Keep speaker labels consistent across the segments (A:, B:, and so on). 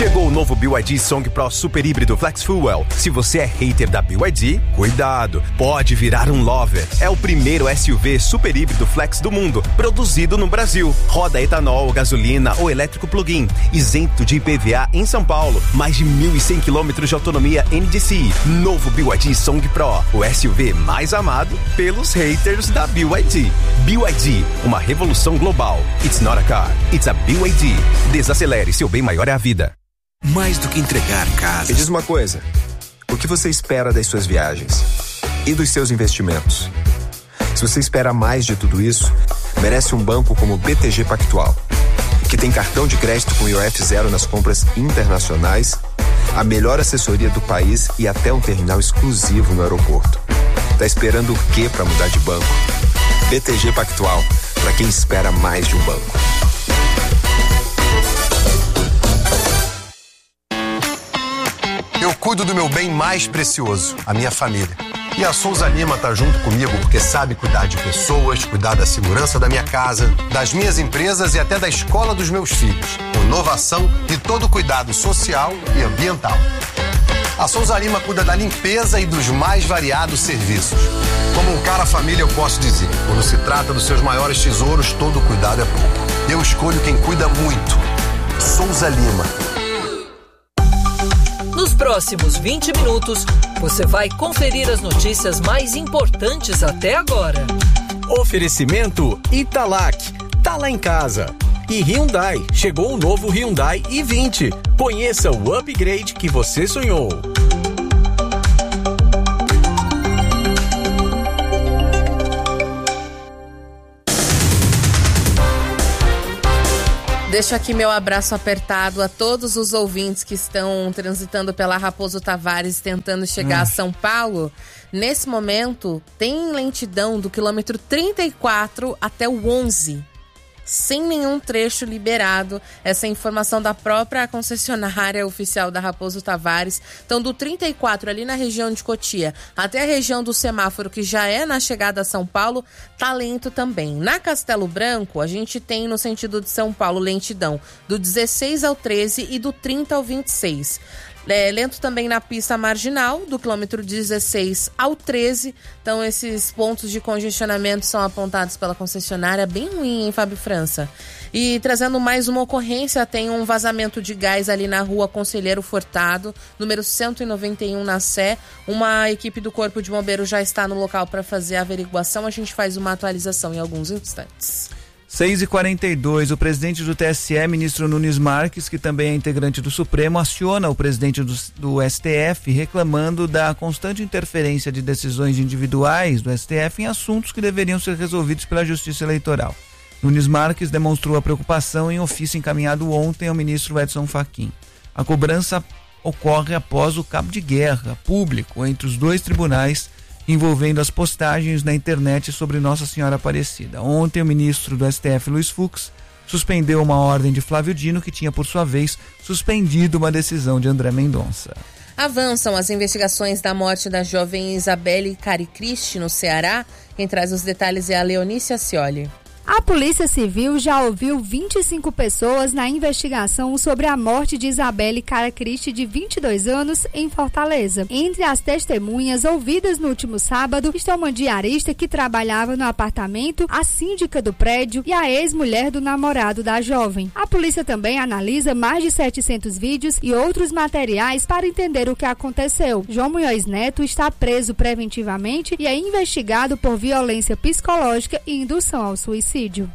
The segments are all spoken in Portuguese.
A: Chegou o novo BYD Song Pro Super Híbrido Flex Fuel. Se você é hater da BYD, cuidado, pode virar um lover. É o primeiro SUV super híbrido flex do mundo, produzido no Brasil. Roda etanol, gasolina ou elétrico plug-in, isento de IPVA em São Paulo. Mais de 1.100 km de autonomia NDCi. Novo BYD Song Pro, o SUV mais amado pelos haters da BYD. BYD, uma revolução global. It's not a car, it's a BYD. Desacelere, seu bem maior é a vida.
B: Mais do que entregar casas.
C: Me diz uma coisa, o que você espera das suas viagens? E dos seus investimentos? Se você espera mais de tudo isso, merece um banco como o BTG Pactual, que tem cartão de crédito com IOF zero nas compras internacionais, a melhor assessoria do país e até um terminal exclusivo no aeroporto. Tá esperando o quê para mudar de banco? BTG Pactual, para quem espera mais de um banco.
D: Eu cuido do meu bem mais precioso, a minha família. E a Souza Lima tá junto comigo porque sabe cuidar de pessoas, cuidar da segurança da minha casa, das minhas empresas e até da escola dos meus filhos. Com inovação e todo cuidado social e ambiental. A Souza Lima cuida da limpeza e dos mais variados serviços. Como um cara família eu posso dizer, quando se trata dos seus maiores tesouros, todo cuidado é pouco. Eu escolho quem cuida muito. Souza Lima.
E: Nos próximos 20 minutos, você vai conferir as notícias mais importantes até agora.
F: Oferecimento Italac, tá lá em casa. E Hyundai, chegou o novo Hyundai i20. Conheça o upgrade que você sonhou.
G: Deixo aqui meu abraço apertado a todos os ouvintes que estão transitando pela Raposo Tavares tentando chegar a São Paulo. Nesse momento, tem lentidão do quilômetro 34 até o 11. Sem nenhum trecho liberado. Essa é a informação da própria concessionária oficial da Raposo Tavares. Então, do 34 ali na região de Cotia até a região do semáforo, que já é na chegada a São Paulo, tá lento também. Na Castelo Branco, a gente tem no sentido de São Paulo lentidão do 16 ao 13 e do 30 ao 26. Lento também na pista marginal, do quilômetro 16 ao 13. Então, esses pontos de congestionamento são apontados pela concessionária. Bem ruim, hein, Fábio França? E trazendo mais uma ocorrência, tem um vazamento de gás ali na rua Conselheiro Furtado, número 191 na Sé. Uma equipe do Corpo de Bombeiros já está no local para fazer a averiguação. A gente faz uma atualização em alguns instantes.
H: 6h42, o presidente do TSE, ministro Nunes Marques, que também é integrante do Supremo, aciona o presidente do STF reclamando da constante interferência de decisões individuais do STF em assuntos que deveriam ser resolvidos pela Justiça Eleitoral. Nunes Marques demonstrou a preocupação em ofício encaminhado ontem ao ministro Edson Fachin. A cobrança ocorre após o cabo de guerra público entre os dois tribunais envolvendo as postagens na internet sobre Nossa Senhora Aparecida. Ontem, o ministro do STF, Luiz Fux, suspendeu uma ordem de Flávio Dino, que tinha, por sua vez, suspendido uma decisão de André Mendonça.
G: Avançam as investigações da morte da jovem Isabelle Caricristi, no Ceará. Quem traz os detalhes é a Leonice Ascioli.
I: A Polícia Civil já ouviu 25 pessoas na investigação sobre a morte de Isabelle Caricristi, de 22 anos, em Fortaleza. Entre as testemunhas ouvidas no último sábado estão uma diarista que trabalhava no apartamento, a síndica do prédio e a ex-mulher do namorado da jovem. A polícia também analisa mais de 700 vídeos e outros materiais para entender o que aconteceu. João Munhoz Neto está preso preventivamente e é investigado por violência psicológica e indução ao suicídio.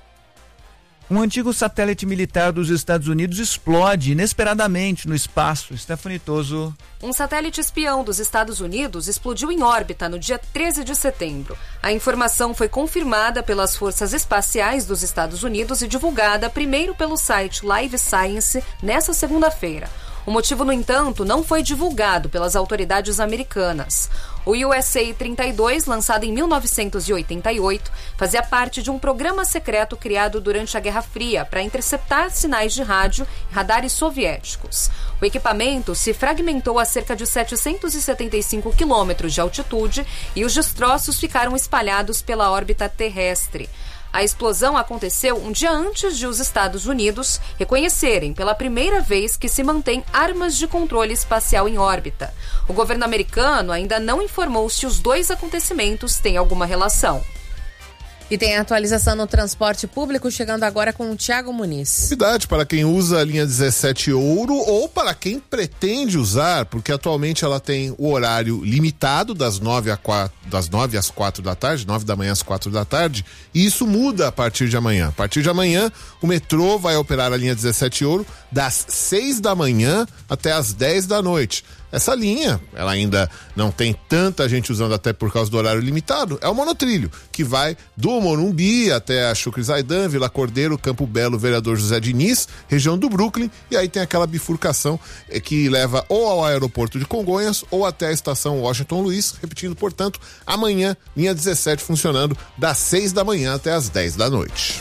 H: Um antigo satélite militar dos Estados Unidos explode inesperadamente no espaço. Stephanie Toso.
J: Um satélite espião dos Estados Unidos explodiu em órbita no dia 13 de setembro. A informação foi confirmada pelas Forças Espaciais dos Estados Unidos e divulgada primeiro pelo site Live Science nesta segunda-feira. O motivo, no entanto, não foi divulgado pelas autoridades americanas. O USA-32, lançado em 1988, fazia parte de um programa secreto criado durante a Guerra Fria para interceptar sinais de rádio e radares soviéticos. O equipamento se fragmentou a cerca de 775 quilômetros de altitude e os destroços ficaram espalhados pela órbita terrestre. A explosão aconteceu um dia antes de os Estados Unidos reconhecerem pela primeira vez que se mantém armas de controle espacial em órbita. O governo americano ainda não informou se os dois acontecimentos têm alguma relação.
G: E tem a atualização no transporte público, chegando agora com o Thiago Muniz.
K: Novidade para quem usa a linha 17 Ouro ou para quem pretende usar, porque atualmente ela tem o horário limitado das 9 às 4 da tarde, 9 da manhã às 4 da tarde, e isso muda a partir de amanhã. A partir de amanhã, o metrô vai operar a linha 17 Ouro das 6 da manhã até as 10 da noite. Essa linha, ela ainda não tem tanta gente usando, até por causa do horário limitado, é o monotrilho, que vai do Morumbi até a Chucre Zaidan, Vila Cordeiro, Campo Belo, Vereador José Diniz, região do Brooklyn, e aí tem aquela bifurcação que leva ou ao aeroporto de Congonhas ou até a estação Washington Luiz, repetindo, portanto, amanhã, linha 17 funcionando das 6 da manhã até as 10 da noite.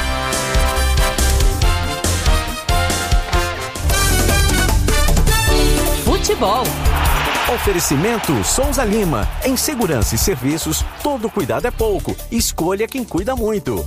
F: Futebol. Oferecimento Souza Lima. Em segurança e serviços, todo cuidado é pouco. Escolha quem cuida muito.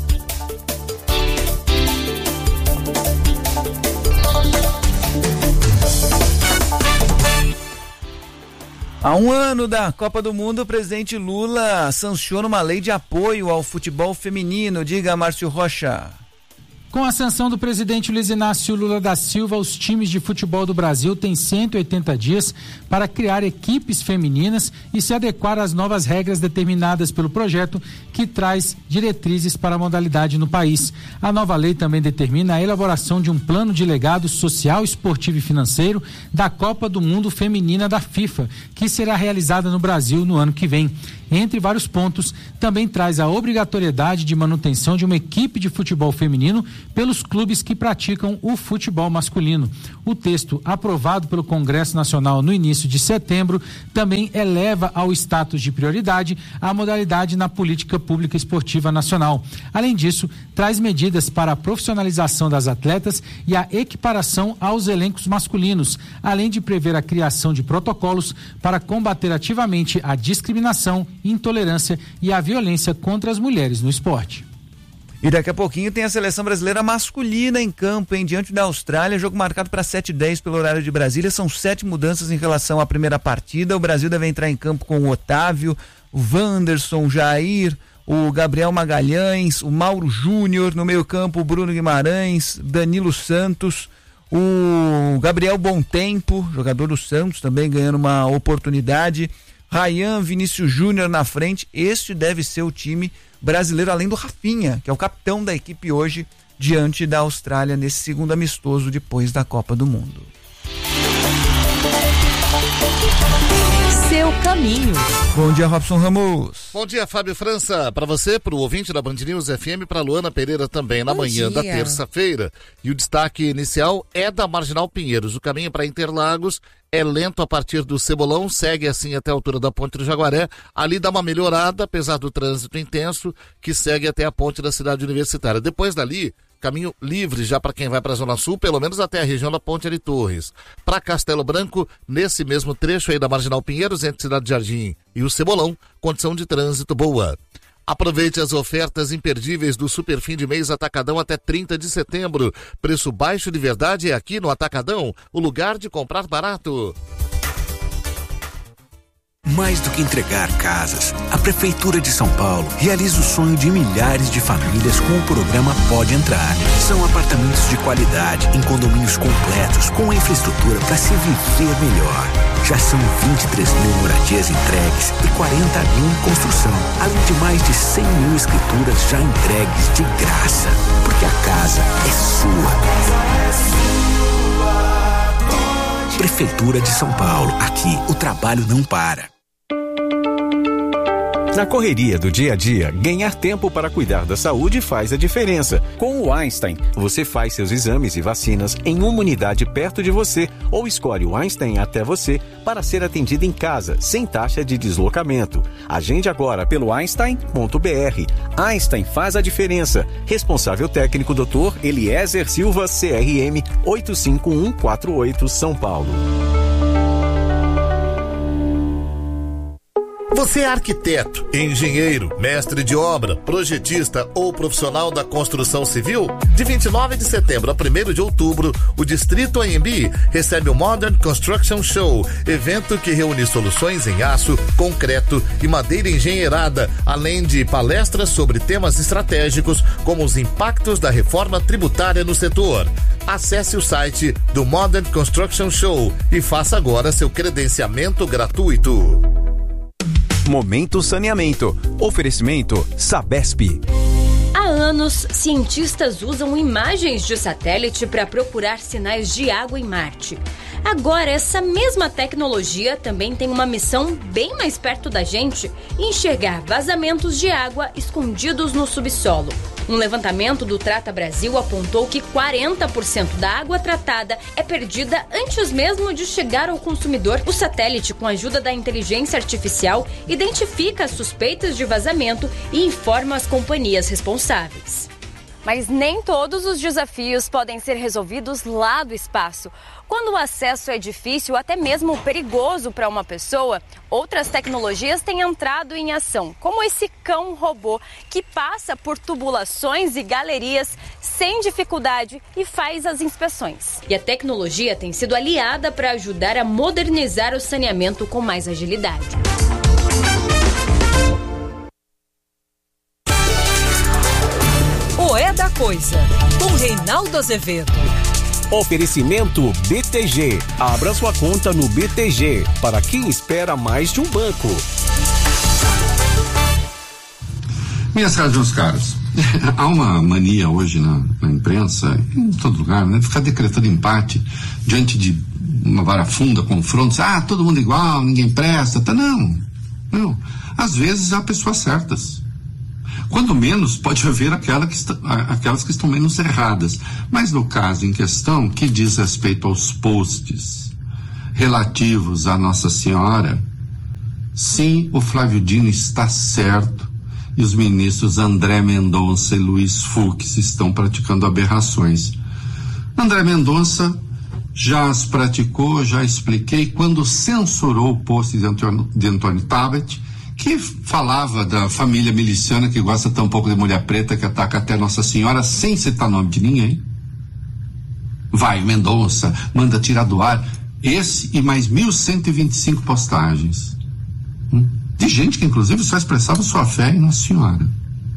H: Há um ano da Copa do Mundo, o presidente Lula sanciona uma lei de apoio ao futebol feminino. Diga, Márcio Rocha.
L: Com a sanção do presidente Luiz Inácio Lula da Silva, os times de futebol do Brasil têm 180 dias para criar equipes femininas e se adequar às novas regras determinadas pelo projeto que traz diretrizes para a modalidade no país. A nova lei também determina a elaboração de um plano de legado social, esportivo e financeiro da Copa do Mundo Feminina da FIFA, que será realizada no Brasil no ano que vem. Entre vários pontos, também traz a obrigatoriedade de manutenção de uma equipe de futebol feminino pelos clubes que praticam o futebol masculino. O texto, aprovado pelo Congresso Nacional no início de setembro, também eleva ao status de prioridade a modalidade na política pública esportiva nacional. Além disso, traz medidas para a profissionalização das atletas e a equiparação aos elencos masculinos, além de prever a criação de protocolos para combater ativamente a discriminação, intolerância e a violência contra as mulheres no esporte.
H: E daqui a pouquinho tem a seleção brasileira masculina em campo, diante da Austrália, jogo marcado para 7h10 pelo horário de Brasília. São 7 mudanças em relação à primeira partida. O Brasil deve entrar em campo com o Otávio, o Wanderson, o Jair, o Gabriel Magalhães, o Mauro Júnior, no meio campo o Bruno Guimarães, Danilo Santos, o Gabriel Bontempo, jogador do Santos, também ganhando uma oportunidade, Ryan, Vinícius Júnior na frente. Este deve ser o time brasileiro, além do Rafinha, que é o capitão da equipe hoje, diante da Austrália, nesse segundo amistoso depois da Copa do Mundo.
E: Seu caminho.
H: Bom dia, Robson Ramos.
M: Bom dia, Fábio França. Para você, para o ouvinte da Band News FM, para Luana Pereira também, na manhã da terça-feira. E o destaque inicial é da Marginal Pinheiros. O caminho para Interlagos é lento a partir do Cebolão, segue assim até a altura da Ponte do Jaguaré. Ali dá uma melhorada, apesar do trânsito intenso, que segue até a ponte da cidade universitária. Depois dali, caminho livre já para quem vai para a Zona Sul, pelo menos até a região da Ponte de Torres. Para Castelo Branco, nesse mesmo trecho aí da Marginal Pinheiros, entre Cidade Jardim e o Cebolão, condição de trânsito boa. Aproveite as ofertas imperdíveis do Super Fim de Mês Atacadão até 30 de setembro. Preço baixo de verdade é aqui no Atacadão, o lugar de comprar barato.
B: Mais do que entregar casas, a Prefeitura de São Paulo realiza o sonho de milhares de famílias com o programa Pode Entrar. São apartamentos de qualidade, em condomínios completos, com infraestrutura para se viver melhor. Já são 23 mil moradias entregues e 40 mil em construção, além de mais de 100 mil escrituras já entregues de graça. Porque a casa é sua. Prefeitura de São Paulo. Aqui o trabalho não para.
F: Na correria do dia a dia, ganhar tempo para cuidar da saúde faz a diferença. Com o Einstein, você faz seus exames e vacinas em uma unidade perto de você ou escolhe o Einstein até você para ser atendido em casa, sem taxa de deslocamento. Agende agora pelo Einstein.br. Einstein faz a diferença. Responsável técnico Dr. Eliezer Silva, CRM 85148, São Paulo.
M: Você é arquiteto, engenheiro, mestre de obra, projetista ou profissional da construção civil? De 29 de setembro a 1º de outubro, o Distrito AMB recebe o Modern Construction Show, evento que reúne soluções em aço, concreto e madeira engenheirada, além de palestras sobre temas estratégicos como os impactos da reforma tributária no setor. Acesse o site do Modern Construction Show e faça agora seu credenciamento gratuito.
A: Momento Saneamento. Oferecimento Sabesp.
N: Há anos, cientistas usam imagens de satélite para procurar sinais de água em Marte. Agora, essa mesma tecnologia também tem uma missão bem mais perto da gente: enxergar vazamentos de água escondidos no subsolo. Um levantamento do Trata Brasil apontou que 40% da água tratada é perdida antes mesmo de chegar ao consumidor. O satélite, com a ajuda da inteligência artificial, identifica as suspeitas de vazamento e informa as companhias responsáveis. Mas nem todos os desafios podem ser resolvidos lá do espaço. Quando o acesso é difícil, até mesmo perigoso para uma pessoa, outras tecnologias têm entrado em ação, como esse cão-robô que passa por tubulações e galerias sem dificuldade e faz as inspeções. E a tecnologia tem sido aliada para ajudar a modernizar o saneamento com mais agilidade.
E: O É da Coisa, com Reinaldo Azevedo.
F: Oferecimento BTG. Abra sua conta no BTG, para quem espera mais de um banco.
O: Minhas caras, meus caros, há uma mania hoje na imprensa, em todo lugar, né, de ficar decretando empate diante de uma vara funda, confrontos. Todo mundo igual, ninguém presta. Não. Às vezes há pessoas certas. Quando menos, pode haver aquelas que estão menos erradas. Mas no caso em questão, que diz respeito aos posts relativos à Nossa Senhora, sim, o Flávio Dino está certo e os ministros André Mendonça e Luiz Fux estão praticando aberrações. André Mendonça já as praticou, já expliquei, quando censurou o post de Antônio Tabet, que falava da família miliciana que gosta tão pouco de mulher preta, que ataca até Nossa Senhora, sem citar nome de ninguém. Vai, Mendonça, manda tirar do ar esse e mais 1.125 postagens. De gente que inclusive só expressava sua fé em Nossa Senhora.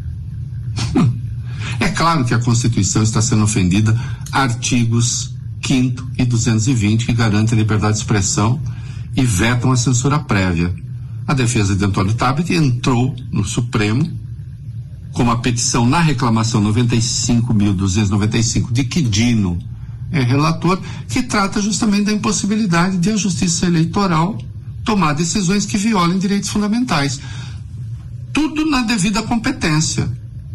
O: É claro que a Constituição está sendo ofendida, artigos 5º e 220, que garantem a liberdade de expressão e vetam a censura prévia. A defesa de Antônio Tabet entrou no Supremo com uma petição na reclamação 95.295 de que Dino é relator, que trata justamente da impossibilidade de a Justiça Eleitoral tomar decisões que violem direitos fundamentais. Tudo na devida competência.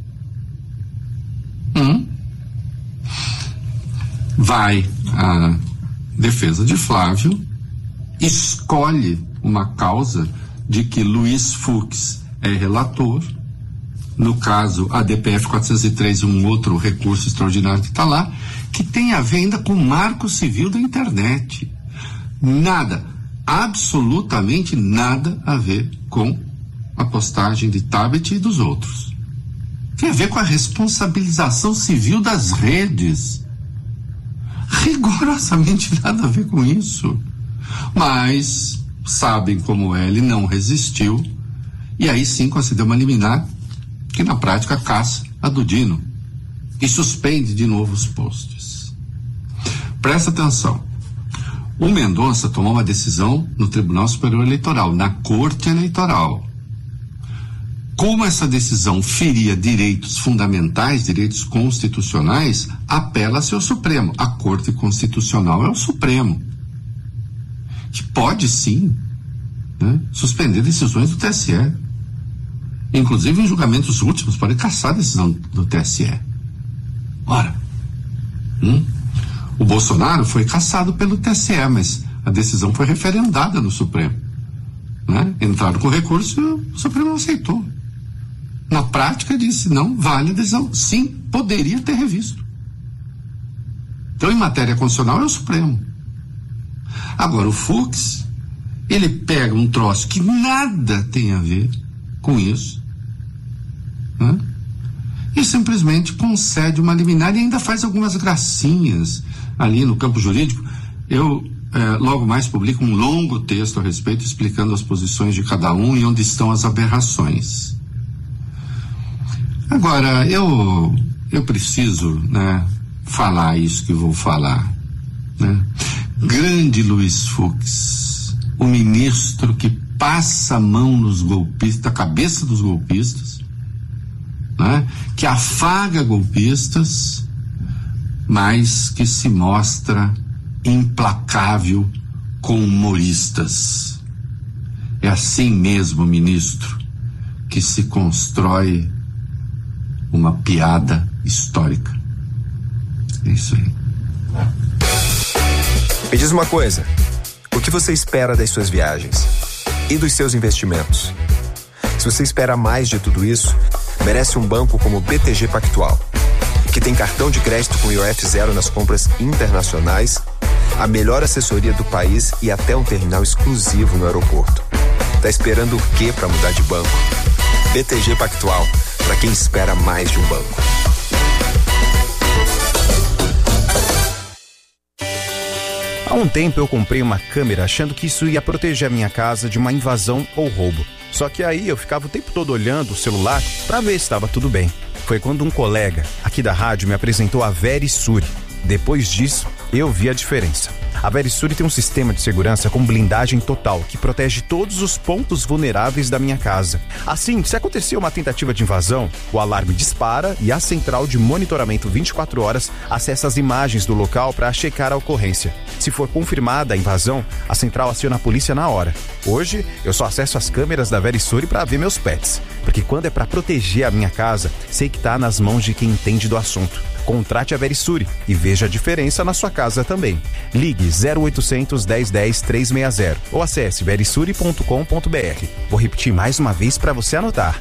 O: Vai a defesa de Flávio, escolhe uma causa de que Luiz Fux é relator, no caso a DPF 403, um outro recurso extraordinário que está lá, que tem a ver ainda com o marco civil da internet. Nada, absolutamente nada a ver com a postagem de Tabet e dos outros. Tem a ver com a responsabilização civil das redes. Rigorosamente nada a ver com isso. Mas sabem como é, ele não resistiu e aí sim concedeu uma liminar que na prática caça a do Dino e suspende de novo os posts. Presta atenção, o Mendonça tomou uma decisão no Tribunal Superior Eleitoral, na Corte Eleitoral. Como essa decisão feria direitos fundamentais, direitos constitucionais, apela-se ao Supremo. A Corte Constitucional é o Supremo, que pode sim, né, suspender decisões do TSE. Inclusive em julgamentos últimos, pode cassar a decisão do TSE. Ora, o Bolsonaro foi cassado pelo TSE, mas a decisão foi referendada no Supremo. Né? Entraram com recurso e o Supremo não aceitou. Na prática disse, não vale a decisão. Sim, poderia ter revisto. Então, em matéria constitucional, é o Supremo. Agora, o Fux ele pega um troço que nada tem a ver com isso, né? E simplesmente concede uma liminar e ainda faz algumas gracinhas ali no campo jurídico. Eu logo mais publico um longo texto a respeito, explicando as posições de cada um e onde estão as aberrações. Agora, eu preciso, né, falar isso que vou falar, né? Grande Luiz Fux, o ministro que passa a mão nos golpistas, a cabeça dos golpistas, né? Que afaga golpistas, mas que se mostra implacável com humoristas. É assim mesmo, ministro, que se constrói uma piada histórica. É isso aí.
C: Me diz uma coisa, o que você espera das suas viagens e dos seus investimentos? Se você espera mais de tudo isso, merece um banco como o BTG Pactual, que tem cartão de crédito com IOF zero nas compras internacionais, a melhor assessoria do país e até um terminal exclusivo no aeroporto. Tá esperando o quê para mudar de banco? BTG Pactual, para quem espera mais de um banco.
A: Há um tempo eu comprei uma câmera achando que isso ia proteger a minha casa de uma invasão ou roubo. Só que aí eu ficava o tempo todo olhando o celular para ver se estava tudo bem. Foi quando um colega aqui da rádio me apresentou a Verisure. Depois disso, eu vi a diferença. A Verisure tem um sistema de segurança com blindagem total que protege todos os pontos vulneráveis da minha casa. Assim, se acontecer uma tentativa de invasão, o alarme dispara e a central de monitoramento 24 horas acessa as imagens do local para checar a ocorrência. Se for confirmada a invasão, a central aciona a polícia na hora. Hoje, eu só acesso as câmeras da Verisure para ver meus pets, porque quando é para proteger a minha casa, sei que tá nas mãos de quem entende do assunto. Contrate a Verisure e veja a diferença na sua casa também. Ligue 0800 1010 360 ou acesse verisure.com.br. Vou repetir mais uma vez para você anotar.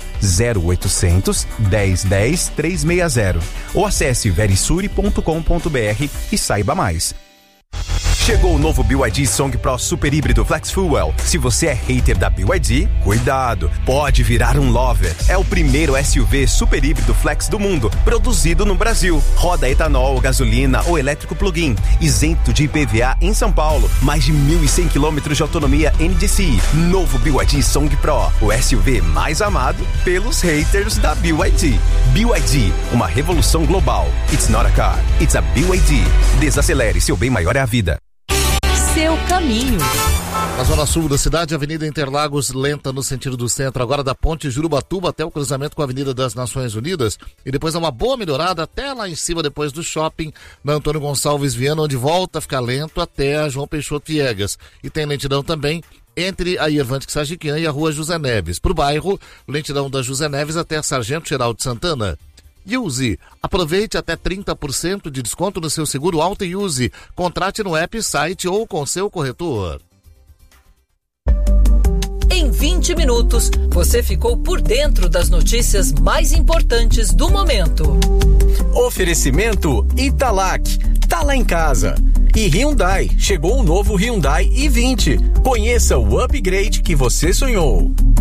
A: 0800 1010 360 ou acesse verisure.com.br e saiba mais. Chegou o novo BYD Song Pro Super Híbrido Flex Fuel. Se você é hater da BYD, cuidado, pode virar um lover. É o primeiro SUV super híbrido flex do mundo, produzido no Brasil. Roda etanol, gasolina ou elétrico plug-in, isento de IPVA em São Paulo. Mais de 1.100 km de autonomia NDCi. Novo BYD Song Pro, o SUV mais amado pelos haters da BYD. BYD, uma revolução global. It's not a car, it's a BYD. Desacelere, seu bem maior é a vida.
E: Seu caminho.
M: Na zona sul da cidade, Avenida Interlagos, lenta no sentido do centro, agora da Ponte Jurubatuba até o cruzamento com a Avenida das Nações Unidas, e depois dá uma boa melhorada até lá em cima, depois do shopping, na Antônio Gonçalves Viana, onde volta a ficar lento até a João Peixoto Viegas. E tem lentidão também entre a Irvante Sagiquian e a Rua José Neves. Para o bairro, lentidão da José Neves até a Sargento Geraldo Santana. Use. Aproveite até 30% de desconto no seu seguro Auto e Use. Contrate no app, site ou com seu corretor.
E: Em 20 minutos, você ficou por dentro das notícias mais importantes do momento.
F: Oferecimento Italac. Tá lá em casa. E Hyundai. Chegou o novo Hyundai i20. Conheça o upgrade que você sonhou.